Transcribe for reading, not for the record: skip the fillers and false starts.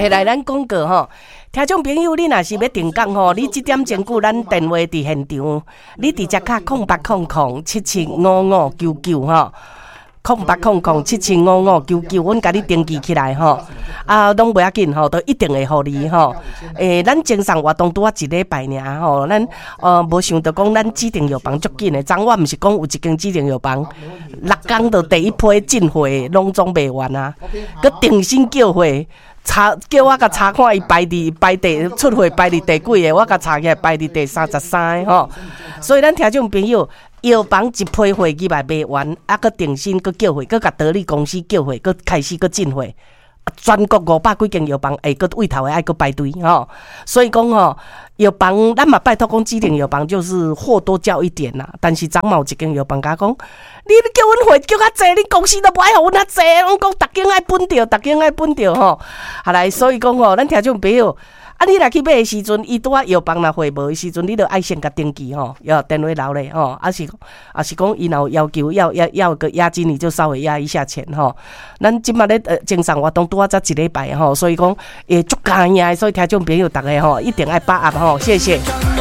下来咱广告吼，听众朋友，你若是要订购吼，你即点前久咱电话伫现场，你直接卡0800775599吼。0800775599，阮甲你登记起来吼，拢袂要紧吼，都一定会互你吼。咱精神活动拄啊1礼拜尔吼，咱无想到讲咱指定药房足紧的，昨晚毋是讲有一间指定药房，6天就第一批进货，拢总卖完啊，佮定薪叫货。叫我甲查看伊排第出货排第第几个，我甲查起来排第第33个吼。所以咱听众朋友，药房一批货入来卖完，佮定薪佮叫货，佮甲得力公司叫货，佮开始佮进货。全国500几间药房，佮位头的爱佮排队吼。所以讲吼，药房咱嘛拜托讲指定药房就是货多叫一点啦。但是昨嘛有一间药房甲讲，你叫阮货叫较济，你公司都不爱互阮较济，拢讲逐间爱分着吼。好来，所以讲吼，咱听众朋友。你若去买的时阵，伊拄仔药房若货无的时阵，你著爱先甲登记吼，要电话留咧吼，是讲伊若要求要个押金，你就稍微押一下钱吼。咱即马咧精神活动拄仔才1礼拜吼，所以讲足加赢，所以听众朋友大家吼一定爱把握吼，谢谢。